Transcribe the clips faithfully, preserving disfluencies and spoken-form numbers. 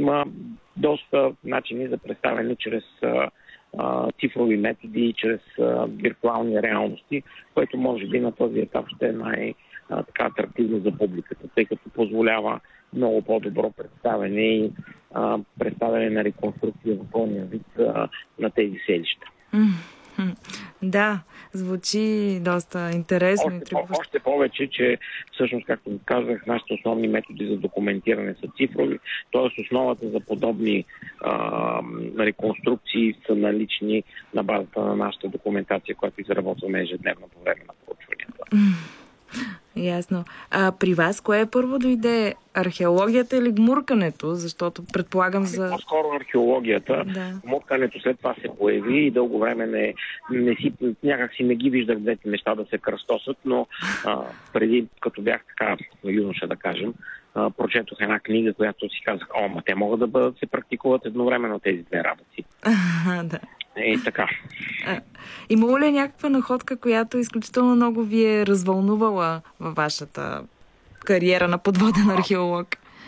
има доста начини за представяне чрез а, а, цифрови методи, чрез а, виртуални реалности, което може би на този етап ще е най-така атрактивно за публиката, тъй като позволява много по-добро представяне и а, представяне на реконструкция в пълния вид а, на тези селища. Да, звучи доста интересно. Още, по, още повече, че всъщност, както казах, нашите основни методи за документиране са цифрови, т.е. основата за подобни а, реконструкции са налични на базата на нашата документация, която изработваме ежедневно по време на проучванията. Ясно. А при вас кое е първо дойде? Археологията или гмуркането? Защото предполагам за... По-скоро археологията. Да. Гмуркането след това се появи и дълго време не, не си, някак си не ги виждах двете неща да се кръстосат, но а, преди, като бях така юноша, да кажем, а, прочетох една книга, която си казах, о, ма те могат да бъдат, се практикуват едновременно тези две работи. Да. И така. А, имало ли е някаква находка, която изключително много ви е развълнувала във вашата кариера на подводен археолог?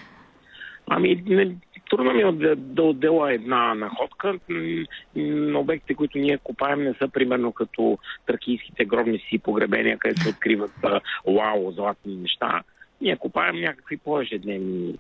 Ами, не, трудно ми е да, да отдела една находка. На обектите, които ние копаем, не са примерно като тракийските гробници и погребения, където се откриват уау, златни неща. Ние копаем някакви по-ежедневни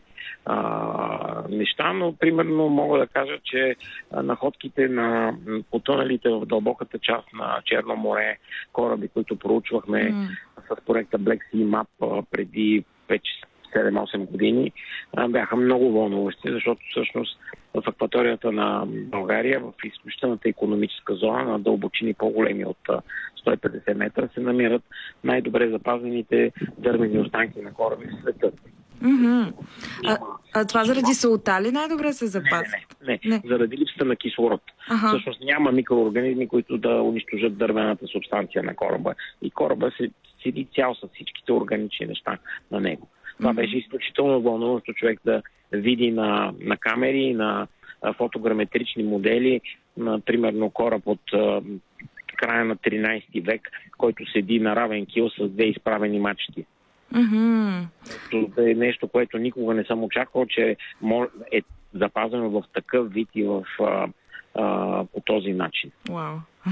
а, неща, но примерно мога да кажа, че находките на потъналите в дълбоката част на Черно море кораби, които проучвахме mm. с проекта Black Sea Map преди пет седем-осем години, бяха много вълнуващи, защото всъщност в акваторията на България, в изключителната икономическа зона, на дълбочини по-големи от сто и петдесет метра, се намират най-добре запазените дървени останки на кораби в света. Mm-hmm. А, а това заради солта ли най-добре се запазва? Не, не, не, не. Заради липсата на кислород. Ага. Всъщност няма микроорганизми, които да унищожат дървената субстанция на кораба. И кораба се седи цял с всичките органични неща на него. Това mm-hmm. беше изключително вълнуващо човек да види на, на камери, на фотограметрични модели, на, примерно кораб от а, края на тринайсети век, който седи на равен кил с две изправени мачти. Mm-hmm. Това е нещо, което никога не съм очаквал, че е запазено в такъв вид и в, а, а, по този начин. Wow.